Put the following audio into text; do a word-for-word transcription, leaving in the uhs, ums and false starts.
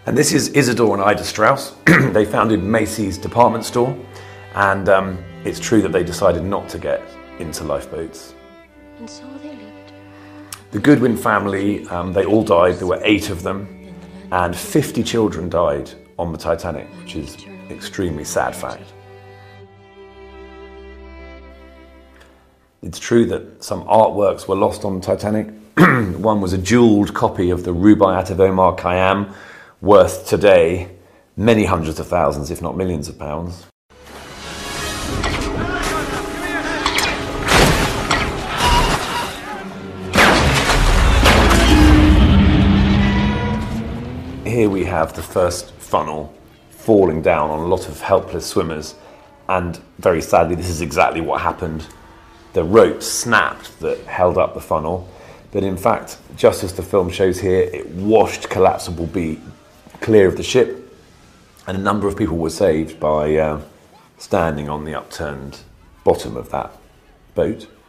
And this is Isidore and Ida Strauss. They founded Macy's department store, and um, it's true that they decided not to get into lifeboats. And so they lived. The Goodwin family, um, they all died. There were eight of them, and fifty children died on the Titanic, which is an extremely sad fact. It's true that some artworks were lost on the Titanic. One was a jewelled copy of the Rubaiyat of Omar Khayyam, worth today many hundreds of thousands, if not millions of pounds. Here we have the first funnel falling down on a lot of helpless swimmers, and very sadly this is exactly what happened. The rope snapped that held up the funnel, but in fact, just as the film shows here, it washed Collapsible B clear of the ship, and a number of people were saved by uh, standing on the upturned bottom of that boat.